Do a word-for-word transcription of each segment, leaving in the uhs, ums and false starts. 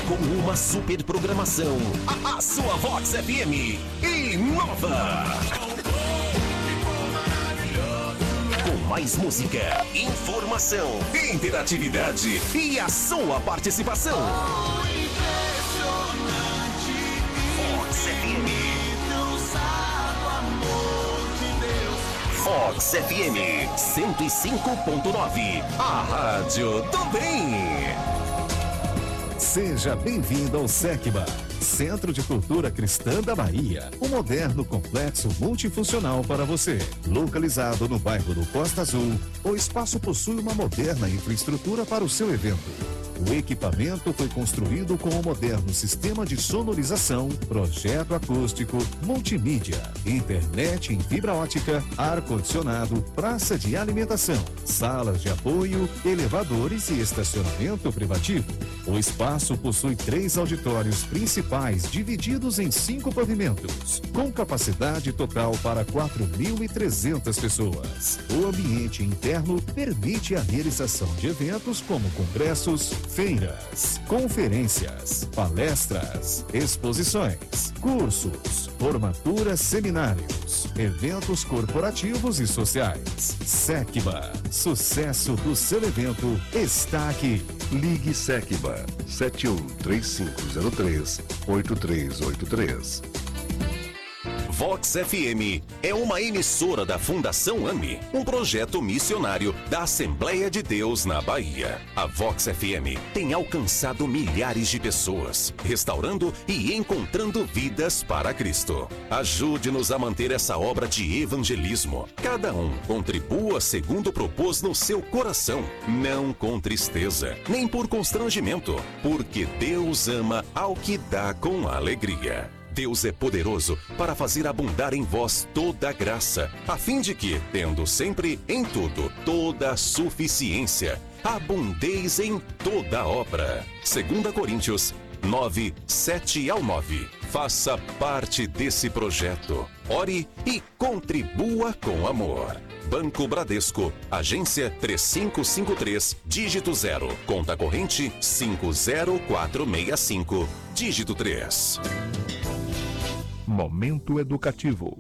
com uma super programação. A, a sua Vox F M inova. Com mais música, informação, interatividade e a sua participação. Vox F M. Vox F M cento e cinco ponto nove, a rádio do bem. Seja bem-vindo ao SECBA, Centro de Cultura Cristã da Bahia, um moderno complexo multifuncional para você. Localizado no bairro do Costa Azul, o espaço possui uma moderna infraestrutura para o seu evento. O equipamento foi construído com um moderno sistema de sonorização, projeto acústico, multimídia, internet em fibra ótica, ar-condicionado, praça de alimentação, salas de apoio, elevadores e estacionamento privativo. O espaço possui três auditórios principais divididos em cinco pavimentos, com capacidade total para quatro mil e trezentas pessoas. O ambiente interno permite a realização de eventos como congressos, feiras, conferências, palestras, exposições, cursos, formaturas, seminários, eventos corporativos e sociais. SECBA, sucesso do seu evento está aqui. Ligue SECBA sete um três cinco zero três oito três oito três. Vox F M é uma emissora da Fundação AME, um projeto missionário da Assembleia de Deus na Bahia. A Vox F M tem alcançado milhares de pessoas, restaurando e encontrando vidas para Cristo. Ajude-nos a manter essa obra de evangelismo. Cada um contribua segundo propôs no seu coração, não com tristeza, nem por constrangimento, porque Deus ama ao que dá com alegria. Deus é poderoso para fazer abundar em vós toda a graça, a fim de que, tendo sempre em tudo toda a suficiência, abundeis em toda obra. Segunda Coríntios nove, sete ao nove. Faça parte desse projeto. Ore e contribua com amor. Banco Bradesco, agência três cinco cinco três, dígito zero, conta corrente cinco zero quatro seis cinco, dígito três. Momento educativo.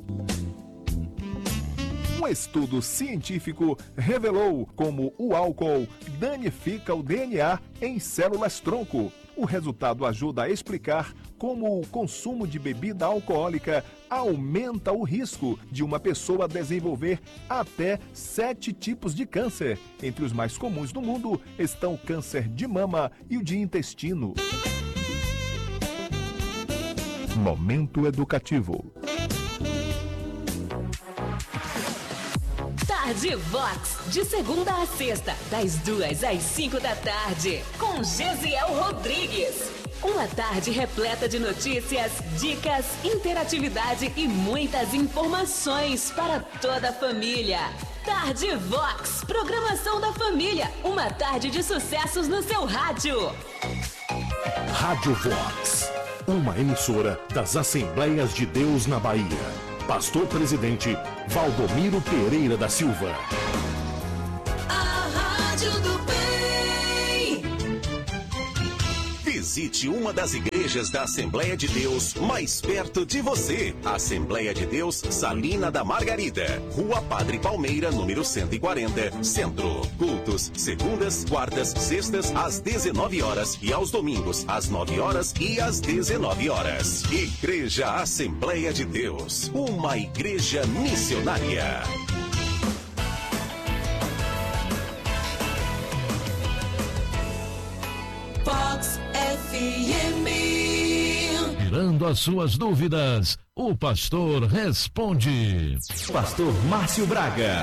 Um estudo científico revelou como o álcool danifica o D N A em células-tronco. O resultado ajuda a explicar como o consumo de bebida alcoólica aumenta o risco de uma pessoa desenvolver até sete tipos de câncer. Entre os mais comuns no mundo estão o câncer de mama e o de intestino. Momento educativo. Tarde Vox, de segunda a sexta, das duas às cinco da tarde, com Gesiel Rodrigues. Uma tarde repleta de notícias, dicas, interatividade e muitas informações para toda a família. Tarde Vox, programação da família. Uma tarde de sucessos no seu rádio. Rádio Vox, uma emissora das Assembleias de Deus na Bahia. Pastor Presidente Valdomiro Pereira da Silva. A Rádio do Bem. Visite uma das igrejas da Assembleia de Deus mais perto de você. Assembleia de Deus Salina da Margarida, Rua Padre Palmeira, número cento e quarenta, Centro. Cultos, segundas, quartas, sextas, às dezenove horas e aos domingos, às nove horas e às dezenove horas. Igreja Assembleia de Deus, uma igreja missionária. Vox F M. Tirando as suas dúvidas, o pastor responde. Pastor Márcio Braga.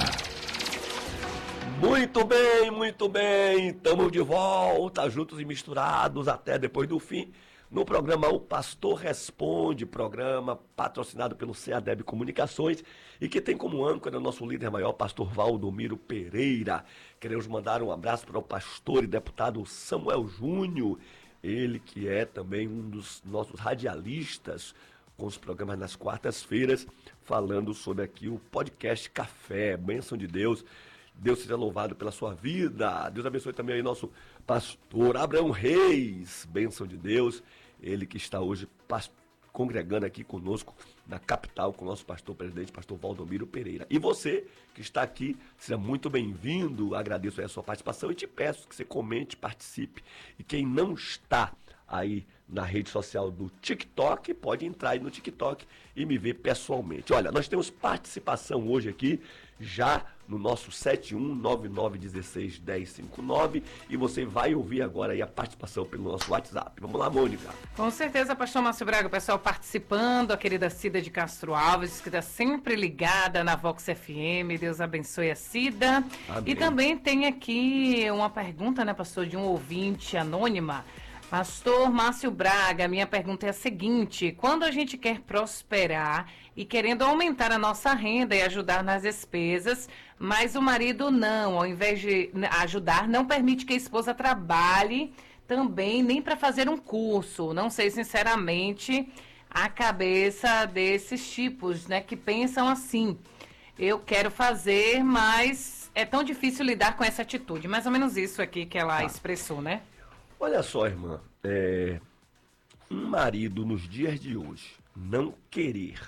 Muito bem, muito bem. Estamos de volta, juntos e misturados até depois do fim, no programa O Pastor Responde, programa patrocinado pelo C A D E B Comunicações e que tem como âncora o nosso líder maior, pastor Valdomiro Pereira. Queremos mandar um abraço para o pastor e deputado Samuel Júnior, ele que é também um dos nossos radialistas com os programas nas quartas-feiras, falando sobre aqui o podcast Café, bênção de Deus. Deus seja louvado pela sua vida. Deus abençoe também aí nosso pastor Abraão Reis, bênção de Deus, ele que está hoje past- congregando aqui conosco na capital com o nosso pastor presidente, pastor Valdomiro Pereira. E você que está aqui, seja muito bem-vindo, agradeço aí a sua participação e te peço que você comente, participe. E quem não está aí na rede social do TikTok, pode entrar aí no TikTok e me ver pessoalmente. Olha, nós temos participação hoje aqui, já no nosso sete um nove nove um seis um zero cinco nove, e você vai ouvir agora aí a participação pelo nosso WhatsApp. Vamos lá, Mônica. Com certeza, pastor Márcio Braga, o pessoal participando, a querida Cida de Castro Alves, que está sempre ligada na Vox F M, Deus abençoe a Cida. Amém. E também tem aqui uma pergunta, né, pastor, de um ouvinte anônima. Pastor Márcio Braga, minha pergunta é a seguinte: quando a gente quer prosperar e querendo aumentar a nossa renda e ajudar nas despesas, mas o marido não, ao invés de ajudar, não permite que a esposa trabalhe também, nem para fazer um curso. Não sei, sinceramente, a cabeça desses tipos, né, que pensam assim. Eu quero fazer, mas é tão difícil lidar com essa atitude. Mais ou menos isso aqui que ela Tá. expressou, né? Olha só, irmã, é, um marido nos dias de hoje não querer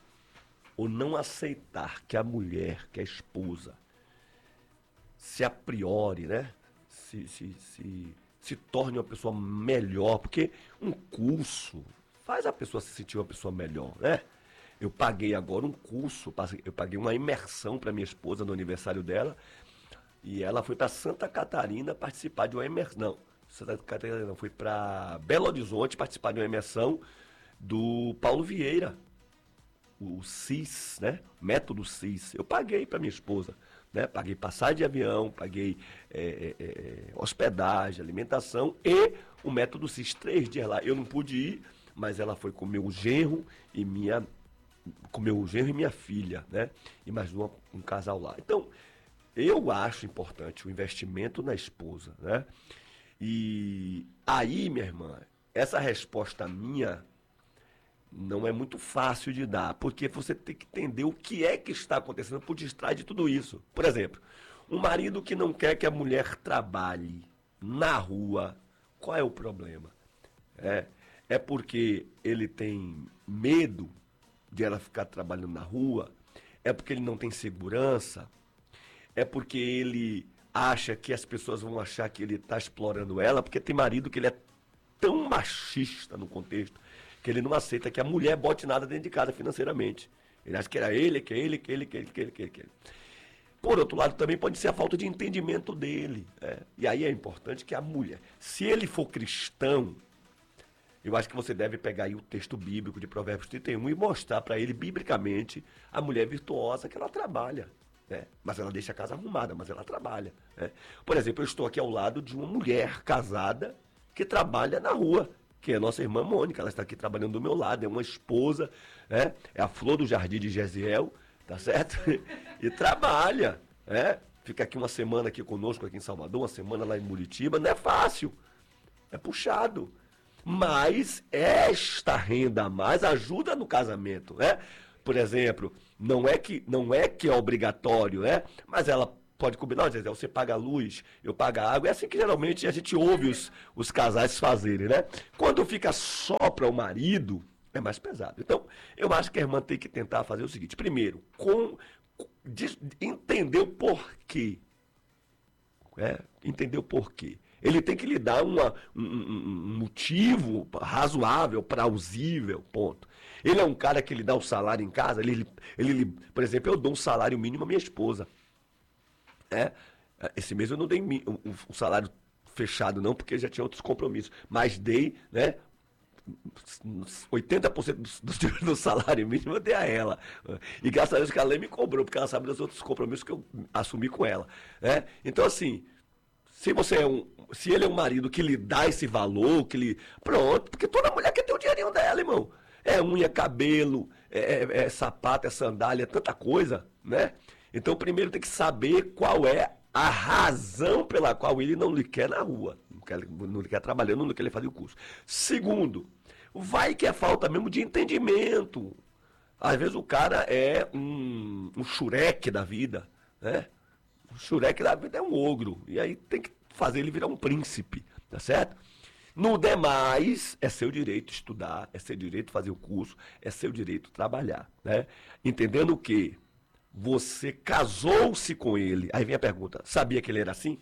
ou não aceitar que a mulher, que a esposa, se a priori, né, se, se, se, se torne uma pessoa melhor, porque um curso faz a pessoa se sentir uma pessoa melhor, né? Eu paguei agora um curso, eu paguei uma imersão para minha esposa no aniversário dela, e ela foi para Santa Catarina participar de uma imersão. Não, Santa Catarina não, foi para Belo Horizonte participar de uma imersão do Paulo Vieira, o C I S, né? Método C I S. Eu paguei para minha esposa, né? Paguei passagem de avião, paguei é, é, é, hospedagem, alimentação e o método C I S, três dias lá. Eu não pude ir, mas ela foi com meu genro e minha, com meu genro e minha filha, né? E mais uma, um casal lá. Então, eu acho importante o investimento na esposa, né? E aí, minha irmã, essa resposta minha não é muito fácil de dar, porque você tem que entender o que é que está acontecendo por detrás de tudo isso. Por exemplo, um marido que não quer que a mulher trabalhe na rua, qual é o problema? É, é porque ele tem medo de ela ficar trabalhando na rua? É porque ele não tem segurança? É porque ele acha que as pessoas vão achar que ele está explorando ela? Porque tem marido que ele é tão machista no contexto que ele não aceita que a mulher bote nada dentro de casa financeiramente. Ele acha que era ele, que é ele, que é ele, que é ele, que é ele, que é ele, que é ele. Por outro lado, também pode ser a falta de entendimento dele. É. E aí é importante que a mulher, se ele for cristão, eu acho que você deve pegar aí o texto bíblico de Provérbios trinta e um e mostrar para ele, biblicamente, a mulher virtuosa que ela trabalha. É, mas ela deixa a casa arrumada, mas ela trabalha. É. Por exemplo, eu estou aqui ao lado de uma mulher casada que trabalha na rua, que é a nossa irmã Mônica. Ela está aqui trabalhando do meu lado, é uma esposa, é, é a flor do jardim de Gesiel, tá certo? E trabalha, é, fica aqui uma semana aqui conosco aqui em Salvador, uma semana lá em Muritiba. Não é fácil, é puxado. Mas esta renda a mais ajuda no casamento, né? Por exemplo, não é que, não é que é obrigatório, né? Mas ela pode combinar, não, você paga a luz, eu pago a água. É assim que geralmente a gente ouve os, os casais fazerem, né? Quando fica só para o marido, é mais pesado. Então, eu acho que a irmã tem que tentar fazer o seguinte: primeiro, com, de, entender o porquê. É, entender o porquê. Ele tem que lhe dar uma, um, um motivo razoável, plausível, ponto. Ele é um cara que lhe dá o salário em casa, ele, ele, ele, por exemplo, eu dou um salário mínimo à minha esposa. É, esse mês eu não dei um, um salário fechado não, porque já tinha outros compromissos, mas dei, né, oitenta por cento do, do, do salário mínimo eu dei a ela. E graças a Deus que ela me cobrou, porque ela sabe dos outros compromissos que eu assumi com ela. Né? Então, assim, se você é um, se ele é um marido que lhe dá esse valor, que lhe, pronto, porque toda mulher quer ter o dinheirinho dela, irmão. É unha, cabelo, é, é, é sapato, é sandália, é tanta coisa, né? Então, primeiro tem que saber qual é a razão pela qual ele não lhe quer na rua, não, quer, não lhe quer trabalhando, não quer fazer o curso. Segundo, vai que é falta mesmo de entendimento. Às vezes o cara é um, um xureque da vida, né? O xureque da vida é um ogro. E aí tem que fazer ele virar um príncipe, tá certo? No demais, é seu direito estudar, é seu direito fazer o curso, é seu direito trabalhar, né? Entendendo que você casou-se com ele. Aí vem a pergunta, sabia que ele era assim?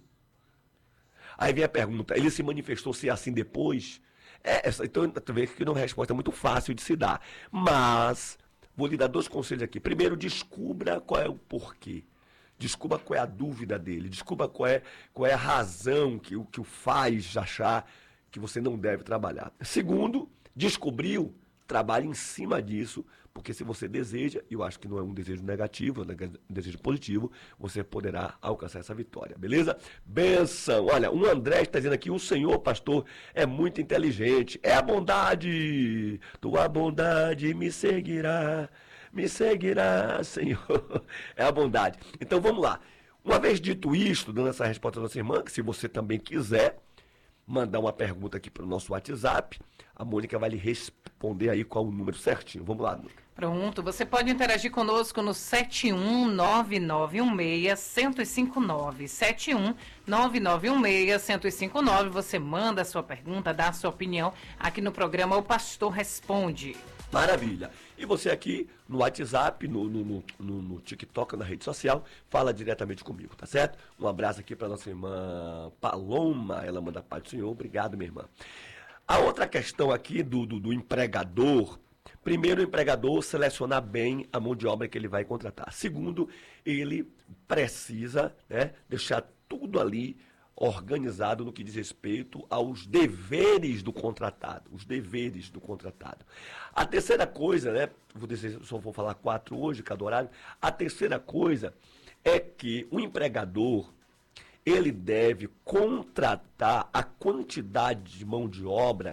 Aí vem a pergunta, ele se manifestou ser assim depois? É, então, tu vê que não é uma resposta muito fácil de se dar. Mas, vou lhe dar dois conselhos aqui. Primeiro, descubra qual é o porquê. Descubra qual é a dúvida dele. Descubra qual é, qual é a razão que, que o faz achar que você não deve trabalhar. Segundo, descobriu, trabalhe em cima disso, porque se você deseja, e eu acho que não é um desejo negativo, é um desejo positivo, você poderá alcançar essa vitória, beleza? Benção! Olha, o André está dizendo aqui, o senhor, pastor, é muito inteligente, é a bondade, tua bondade me seguirá, me seguirá, Senhor, é a bondade. Então vamos lá, uma vez dito isto, dando essa resposta à nossa irmã, que se você também quiser mandar uma pergunta aqui para o nosso WhatsApp, a Mônica vai lhe responder aí qual o número certinho. Vamos lá, Mônica. Pronto, você pode interagir conosco no sete um nove nove um seis, um zero cinco nove. sete um nove nove um seis, um zero cinco nove. Você manda a sua pergunta, dá a sua opinião aqui no programa O Pastor Responde. Maravilha. E você aqui no WhatsApp, no, no, no, no, no TikTok, na rede social, fala diretamente comigo, tá certo? Um abraço aqui para nossa irmã Paloma, ela manda paz do Senhor. Obrigado, minha irmã. A outra questão aqui do, do, do empregador, primeiro o empregador selecionar bem a mão de obra que ele vai contratar. Segundo, ele precisa, né, deixar tudo ali organizado no que diz respeito aos deveres do contratado, os deveres do contratado. A terceira coisa, né, vou dizer, só vou falar quatro hoje, cada horário, a terceira coisa é que o empregador, ele deve contratar a quantidade de mão de obra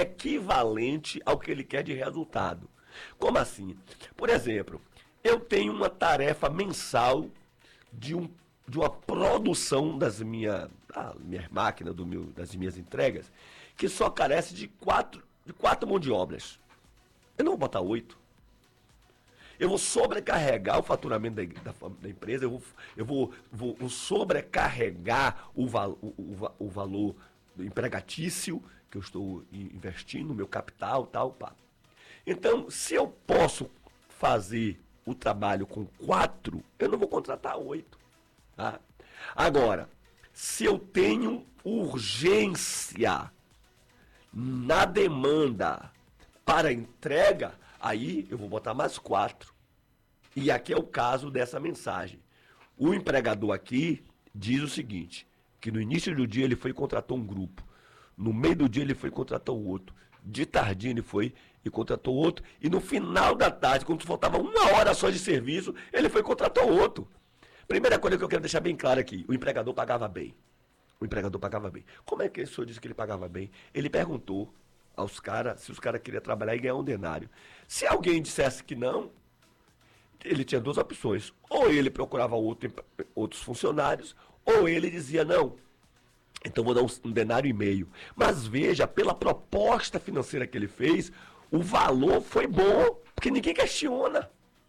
equivalente ao que ele quer de resultado. Como assim? Por exemplo, eu tenho uma tarefa mensal de um de uma produção das minha, ah, minhas máquinas, do meu, das minhas entregas, que só carece de quatro, de quatro mão de obras. Eu não vou botar oito. Eu vou sobrecarregar o faturamento da, da, da empresa, eu, vou, eu vou, vou, vou sobrecarregar o, val, o, o, o valor empregatício que eu estou investindo, no meu capital, tal, pá. Então, se eu posso fazer o trabalho com quatro, eu não vou contratar oito. Tá? Agora, se eu tenho urgência na demanda para entrega, aí eu vou botar mais quatro. E aqui é o caso dessa mensagem. O empregador aqui diz o seguinte, que no início do dia ele foi e contratou um grupo, no meio do dia ele foi e contratou outro, de tardinha ele foi e contratou outro, e no final da tarde, quando faltava uma hora só de serviço, ele foi e contratou outro. Primeira coisa que eu quero deixar bem claro aqui, o empregador pagava bem. O empregador pagava bem. Como é que o senhor disse que ele pagava bem? Ele perguntou aos caras se os caras queriam trabalhar e ganhar um denário. Se alguém dissesse que não, ele tinha duas opções. Ou ele procurava outro, outros funcionários, ou ele dizia não. Então vou dar um, um denário e meio. Mas veja, pela proposta financeira que ele fez, o valor foi bom, porque ninguém questiona.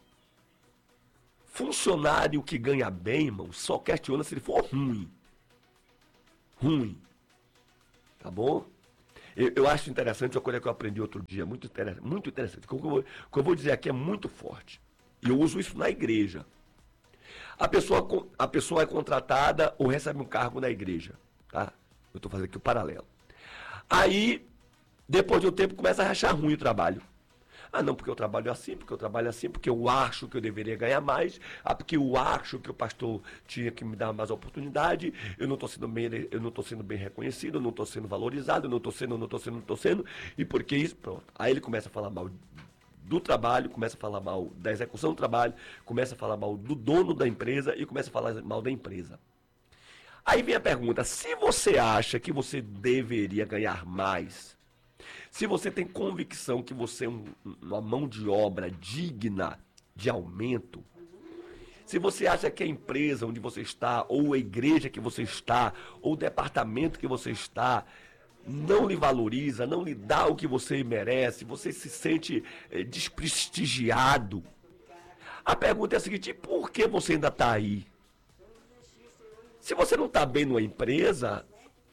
Funcionário que ganha bem, irmão, só questiona se ele for ruim. Ruim. Tá bom? Eu, eu acho interessante uma coisa que eu aprendi outro dia, muito interessante. Muito interessante. O que eu, vou, o que eu vou dizer aqui é muito forte. E eu uso isso na igreja. A pessoa, a pessoa é contratada ou recebe um cargo na igreja. Tá? Eu estou fazendo aqui o paralelo. Aí, depois de um tempo, começa a achar ruim o trabalho. Ah, não, porque eu trabalho assim, porque eu trabalho assim, porque eu acho que eu deveria ganhar mais, ah, porque eu acho que o pastor tinha que me dar mais oportunidade, eu não estou sendo bem, eu não estou sendo bem reconhecido, eu não estou sendo valorizado, eu não estou sendo, eu não estou sendo, não estou sendo, e por que isso? Pronto. Aí ele começa a falar mal do trabalho, começa a falar mal da execução do trabalho, começa a falar mal do dono da empresa e começa a falar mal da empresa. Aí vem a pergunta, se você acha que você deveria ganhar mais, se você tem convicção que você é um, uma mão de obra digna de aumento, se você acha que a empresa onde você está, ou a igreja que você está, ou o departamento que você está, não lhe valoriza, não lhe dá o que você merece, você se sente é, desprestigiado, a pergunta é a seguinte, por que você ainda está aí? Se você não está bem numa empresa,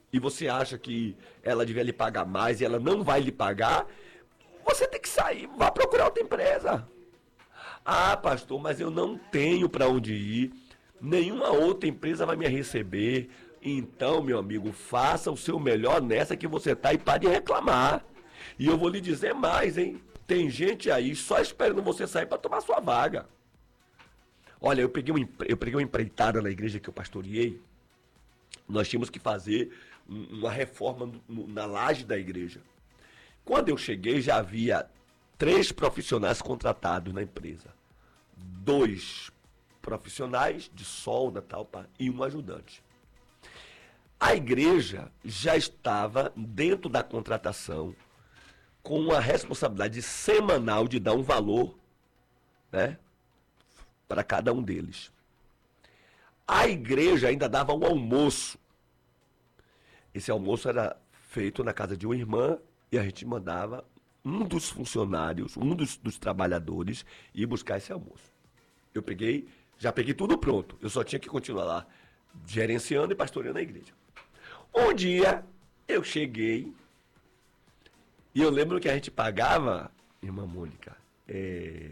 e você acha que ela devia lhe pagar mais e ela não vai lhe pagar, você tem que sair, vá procurar outra empresa. Ah, pastor, mas eu não tenho para onde ir, nenhuma outra empresa vai me receber. Então, meu amigo, faça o seu melhor nessa que você tá e pare de reclamar. E eu vou lhe dizer mais, hein? Tem gente aí só esperando você sair para tomar sua vaga. Olha, eu peguei, uma, eu peguei uma empreitada na igreja que eu pastoreei. Nós tínhamos que fazer uma reforma no, na laje da igreja. Quando eu cheguei, já havia três profissionais contratados na empresa. Dois profissionais de solda tal, e um ajudante. A igreja já estava dentro da contratação com a responsabilidade semanal de dar um valor, né, para cada um deles. A igreja ainda dava um almoço. Esse almoço era feito na casa de uma irmã e a gente mandava um dos funcionários, um dos, dos trabalhadores ir buscar esse almoço. Eu peguei, já peguei tudo pronto. Eu só tinha que continuar lá gerenciando e pastoreando a igreja. Um dia eu cheguei e eu lembro que a gente pagava, irmã Mônica, é,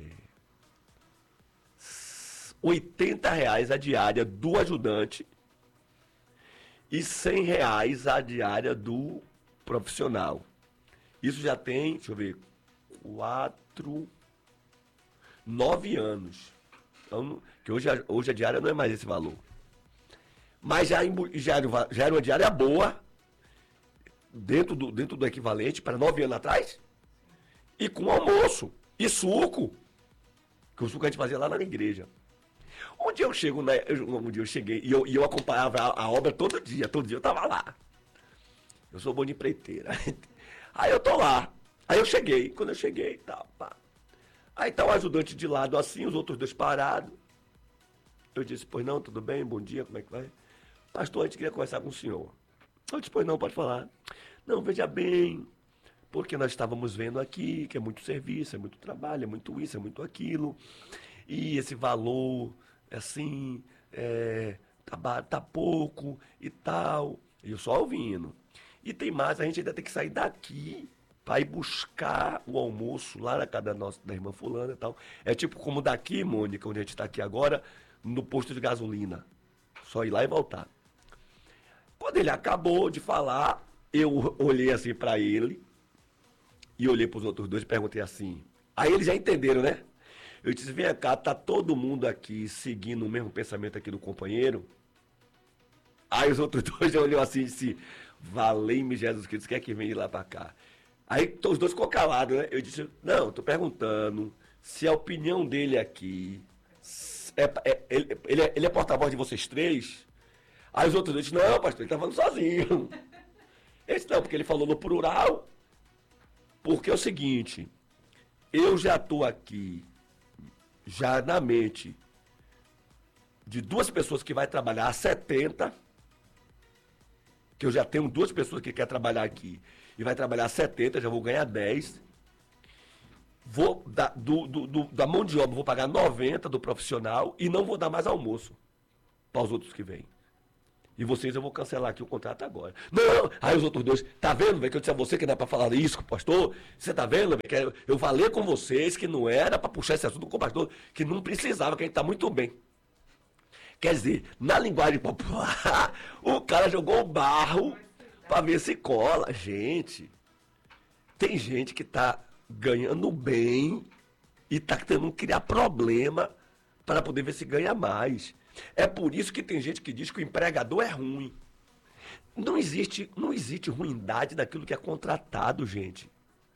oitenta reais a diária do ajudante e cem reais a diária do profissional. Isso já tem, deixa eu ver, quatro, nove anos. Então, que hoje, hoje a diária não é mais esse valor. Mas já, já, já era uma diária boa, dentro do, dentro do equivalente, para nove anos atrás, e com almoço, e suco, que o suco a gente fazia lá na igreja. Um dia eu chego, né, um dia eu cheguei, e eu, e eu acompanhava a, a obra todo dia, todo dia eu estava lá. Eu sou bom de empreiteira. Aí eu tô lá, aí eu cheguei, quando eu cheguei, tá, pá. Aí tá o ajudante de lado assim, os outros dois parados. Eu disse, pois não, tudo bem, bom dia, como é que vai? Pastor, a gente queria conversar com o senhor. Eu disse, pois não, pode falar. Não, veja bem, porque nós estávamos vendo aqui que é muito serviço, é muito trabalho, é muito isso, é muito aquilo. E esse valor, assim, é, tá, tá pouco e tal. E eu só ouvindo. E tem mais, a gente ainda tem que sair daqui para ir buscar o almoço lá na casa da, nossa, da irmã fulana e tal. É tipo como daqui, Mônica, onde a gente está aqui agora, no posto de gasolina. Só ir lá e voltar. Quando ele acabou de falar, eu olhei assim para ele e olhei para os outros dois e perguntei assim. Aí eles já entenderam, né? Eu disse, vem cá, tá todo mundo aqui seguindo o mesmo pensamento aqui do companheiro? Aí os outros dois já olhou assim e disse, valei-me Jesus Cristo, quer que vem lá para cá? Aí os dois ficou calados, né? Eu disse, não, tô perguntando se a opinião dele aqui, é, é, ele, ele, é, ele é porta-voz de vocês três? Aí os outros dois disseram, não, pastor, ele tá falando sozinho. Ele disse, não, porque ele falou no plural, porque é o seguinte, eu já tô aqui, já na mente de duas pessoas que vai trabalhar a setenta, que eu já tenho duas pessoas que querem trabalhar aqui, e vai trabalhar setenta, já vou ganhar dez. Vou da, do, do, do, da mão de obra, vou pagar noventa do profissional e não vou dar mais almoço para os outros que vêm. E vocês eu vou cancelar aqui o contrato agora. Não, aí os outros dois, tá vendo, velho, que eu disse a você que não é para falar isso com o pastor? Você tá vendo, velho, que eu, eu falei com vocês que não era para puxar esse assunto com o pastor, que não precisava, que a gente tá muito bem. Quer dizer, na linguagem popular, o cara jogou o barro para ver se cola. Gente, tem gente que tá ganhando bem e tá tentando criar problema para poder ver se ganha mais. É por isso que tem gente que diz que o empregador é ruim. Não existe, não existe ruindade naquilo que é contratado, gente.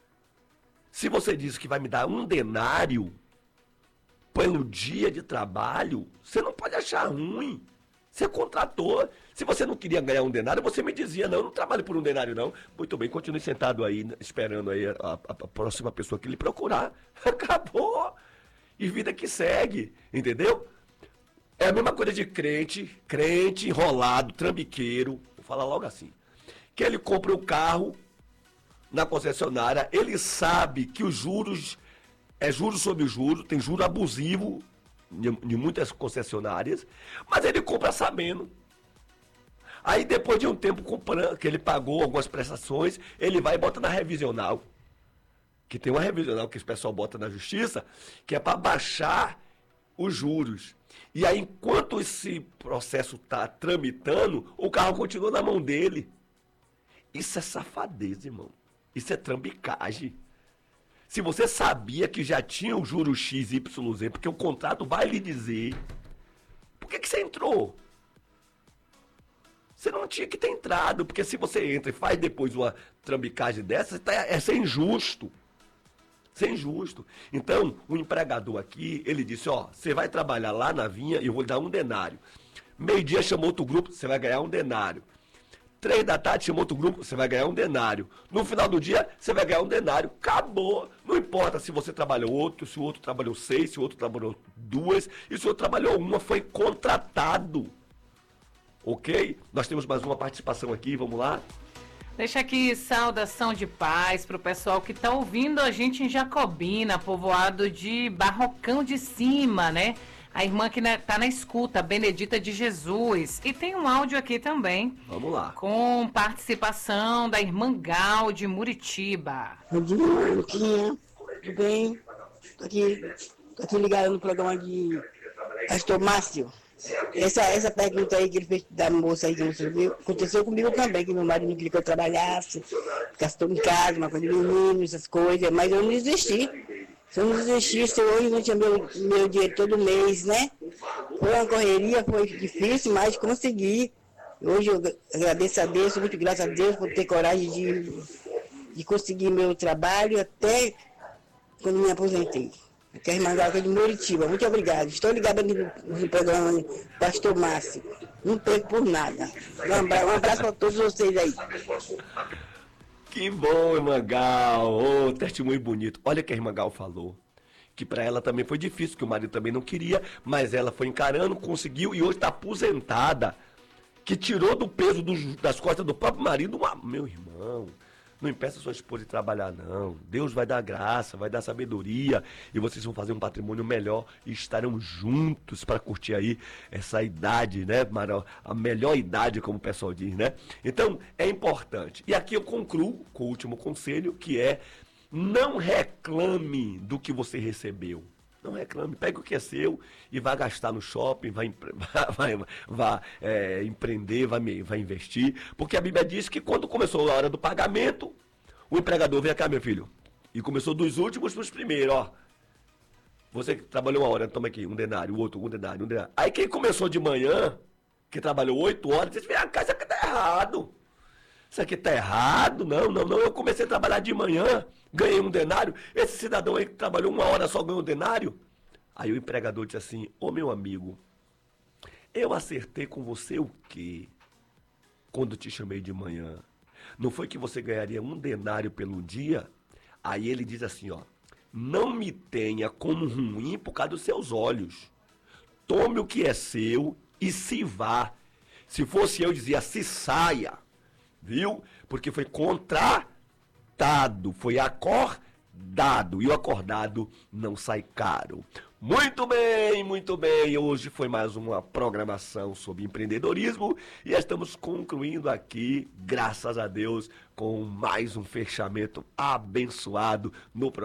Se você diz que vai me dar um denário pelo dia de trabalho, você não pode achar ruim. Você contratou. Se você não queria ganhar um denário, você me dizia, não, eu não trabalho por um denário, não. Muito bem, continue sentado aí, esperando aí a, a, a próxima pessoa que lhe procurar. Acabou. E vida que segue, entendeu? É a mesma coisa de crente, crente enrolado, trambiqueiro, vou falar logo assim, que ele compra o carro na concessionária, ele sabe que os juros, é juros sobre juros, tem juro abusivo de, de muitas concessionárias, mas ele compra sabendo. Aí depois de um tempo comprando, que ele pagou algumas prestações, ele vai e bota na revisional. Que tem uma revisional que o pessoal bota na justiça, que é para baixar os juros. E aí, enquanto esse processo está tramitando, o carro continua na mão dele. Isso é safadeza, irmão. Isso é trambicagem. Se você sabia que já tinha o juro X Y Z, porque o contrato vai lhe dizer, por que, que você entrou? Você não tinha que ter entrado, porque se você entra e faz depois uma trambicagem dessa, tá, é ser injusto. Ser injusto. Então, o empregador aqui, ele disse, ó, você vai trabalhar lá na vinha e eu vou lhe dar um denário. Meio-dia chamou outro grupo, você vai ganhar um denário. Três da tarde chamou outro grupo, você vai ganhar um denário. No final do dia, você vai ganhar um denário. Acabou. Não importa se você trabalhou outro, se o outro trabalhou seis, se o outro trabalhou duas, e se o outro trabalhou uma, foi contratado. Ok? Nós temos mais uma participação aqui, vamos lá? Deixa aqui saudação de paz pro pessoal que tá ouvindo a gente em Jacobina, povoado de Barrocão de Cima, né? A irmã que tá na escuta, Benedita de Jesus. E tem um áudio aqui também. Vamos lá. Com participação da irmã Gal de Muritiba. Bom dia, Luquinha. Tudo bem? Tô aqui, tô aqui ligado no programa de Pastor Márcio. Essa, essa pergunta aí que ele fez da moça aí que você viu, aconteceu comigo também, que meu marido não queria que eu trabalhasse, ficasse todo em casa, uma coisa de menino, essas coisas, mas eu não desisti. Se eu não desistisse, hoje não tinha meu, meu dinheiro todo mês, né? Foi uma correria, foi difícil, mas consegui. Hoje eu agradeço a Deus, sou muito graças a Deus por ter coragem de, de conseguir meu trabalho até quando me aposentei. Aqui é a irmã Galca de Muritiba. Muito obrigado. Estou ligada no, no programa Pastor Márcio. Não perco por nada. Um abraço, um abraço para todos vocês aí. Que bom, irmã Gal. Oh, testemunho bonito. Olha o que a irmã Gal falou. Que para ela também foi difícil, que o marido também não queria, mas ela foi encarando, conseguiu e hoje está aposentada. Que tirou do peso do, das costas do próprio marido. Uma... Meu irmão, não impeça sua esposa de trabalhar, não. Deus vai dar graça, vai dar sabedoria e vocês vão fazer um patrimônio melhor e estarão juntos para curtir aí essa idade, né, Marão? A melhor idade, como o pessoal diz, né? Então, é importante. E aqui eu concluo com o último conselho, que é não reclame do que você recebeu. Não reclame, pega o que é seu e vá gastar no shopping, vai, vai, vai, vai é, empreender, vai, vai investir. Porque a Bíblia diz que quando começou a hora do pagamento, o empregador veio cá, meu filho, e começou dos últimos para os primeiros, ó. Você que trabalhou uma hora, toma aqui, um denário, o outro, um denário, um denário. Aí quem começou de manhã, que trabalhou oito horas, disse, vem cá, isso aqui tá errado. Isso aqui tá errado, não, não, não. Eu comecei a trabalhar de manhã, ganhei um denário. Esse cidadão aí que trabalhou uma hora só ganhou um denário. Aí o empregador disse assim, ô meu amigo, eu acertei com você o quê? Quando te chamei de manhã. Não foi que você ganharia um denário pelo dia? Aí ele diz assim, ó, não me tenha como ruim por causa dos seus olhos. Tome o que é seu e se vá. Se fosse eu, dizia, se saia. Viu? Porque foi contratado, foi acordado, e o acordado não sai caro. Muito bem, muito bem. Hoje foi mais uma programação sobre empreendedorismo e estamos concluindo aqui, graças a Deus, com mais um fechamento abençoado no programa.